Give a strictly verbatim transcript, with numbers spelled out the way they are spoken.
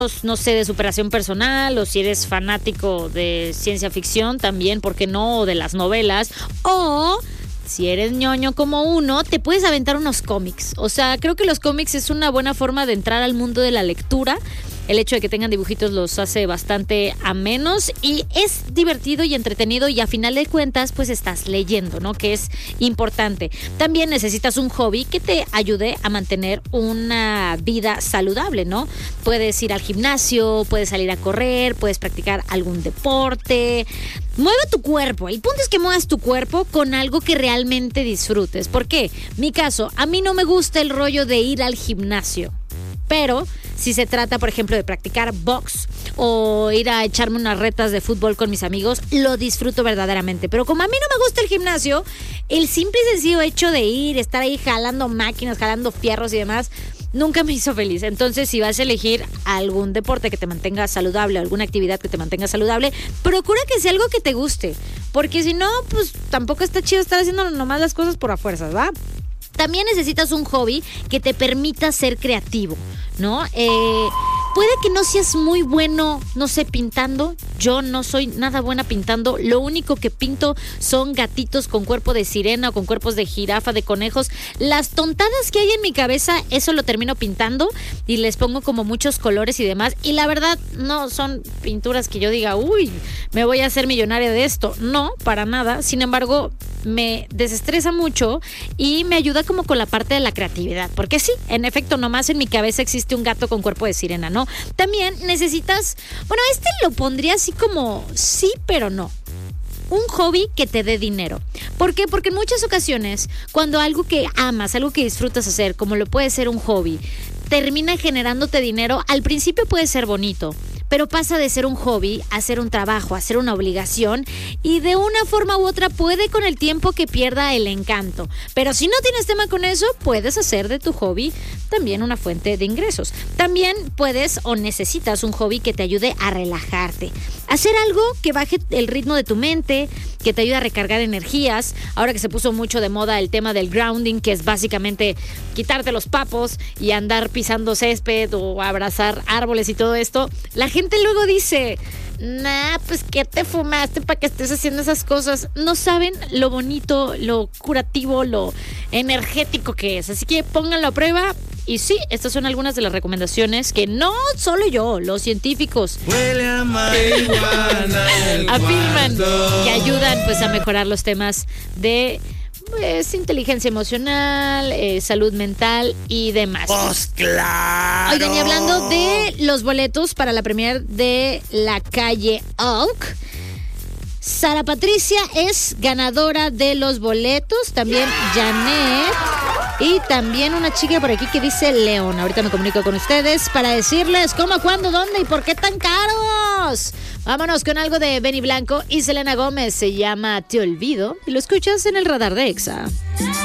no sé, de superación personal, o si eres fanático de ciencia ficción también, ¿por qué no? O de las novelas, o si eres ñoño como uno, te puedes aventar unos cómics. O sea, creo que los cómics es una buena forma de entrar al mundo de la lectura. El hecho de que tengan dibujitos los hace bastante amenos y es divertido y entretenido, y a final de cuentas pues estás leyendo, ¿no? Que es importante. También necesitas un hobby que te ayude a mantener una vida saludable, ¿no? Puedes ir al gimnasio, puedes salir a correr, puedes practicar algún deporte. Mueve tu cuerpo. El punto es que muevas tu cuerpo con algo que realmente disfrutes. ¿Por qué? Mi caso, a mí no me gusta el rollo de ir al gimnasio, pero si se trata, por ejemplo, de practicar box o ir a echarme unas retas de fútbol con mis amigos, lo disfruto verdaderamente. Pero como a mí no me gusta el gimnasio, el simple y sencillo hecho de ir, estar ahí jalando máquinas, jalando fierros y demás, nunca me hizo feliz. Entonces, si vas a elegir algún deporte que te mantenga saludable, alguna actividad que te mantenga saludable, procura que sea algo que te guste. Porque si no, pues tampoco está chido estar haciendo nomás las cosas por a fuerzas, ¿va? También necesitas un hobby que te permita ser creativo, ¿no? Eh, puede que no seas muy bueno, no sé, pintando. Yo no soy nada buena pintando. Lo único que pinto son gatitos con cuerpo de sirena o con cuerpos de jirafa, de conejos. Las tontadas que hay en mi cabeza, eso lo termino pintando y les pongo como muchos colores y demás. Y la verdad, no son pinturas que yo diga, uy, me voy a hacer millonaria de esto. No, para nada. Sin embargo, me desestresa mucho y me ayuda como con la parte de la creatividad, porque sí, en efecto, nomás en mi cabeza existe un gato con cuerpo de sirena, ¿no? También necesitas, bueno, este lo pondría así como sí, pero no. Un hobby que te dé dinero. ¿Por qué? Porque en muchas ocasiones, cuando algo que amas, algo que disfrutas hacer, como lo puede ser un hobby, termina generándote dinero, al principio puede ser bonito, pero pasa de ser un hobby a ser un trabajo, a ser una obligación, y de una forma u otra puede con el tiempo que pierda el encanto. Pero si no tienes tema con eso, puedes hacer de tu hobby también una fuente de ingresos. También puedes o necesitas un hobby que te ayude a relajarte. Hacer algo que baje el ritmo de tu mente, que te ayude a recargar energías. Ahora que se puso mucho de moda el tema del grounding, que es básicamente quitarte los papos y andar pisando césped o abrazar árboles y todo esto, la gente luego dice, nah, pues ¿qué te fumaste para que estés haciendo esas cosas? No saben lo bonito, lo curativo, lo energético que es. Así que pónganlo a prueba. Y sí, estas son algunas de las recomendaciones que no solo yo, los científicos Huele a marihuana afirman que ayudan pues a mejorar los temas de pues, inteligencia emocional, eh, salud mental y demás. ¡Pues claro! Oigan, y hablando de los boletos para la premier de La Calle Oak, Sara Patricia es ganadora de los boletos, también Janet y también una chica por aquí que dice León. Ahorita me comunico con ustedes para decirles cómo, cuándo, dónde y por qué tan caros. Vámonos con algo de Benny Blanco y Selena Gómez, se llama Te Olvido y lo escuchas en el radar de Exa.